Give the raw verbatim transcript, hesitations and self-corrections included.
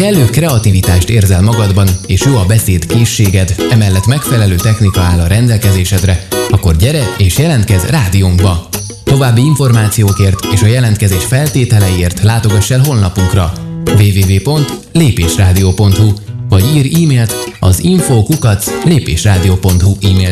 kellő kreativitást érzel magadban, és jó a beszéd készséged, emellett megfelelő technika áll a rendelkezésedre, akkor gyere és jelentkezz rádiónkba! További információkért és a jelentkezés feltételeiért látogass el honlapunkra double-u double-u double-u pont lépésrádió pont hu vagy ír e-mailt az info kukac lépésrádió pont hu e-mail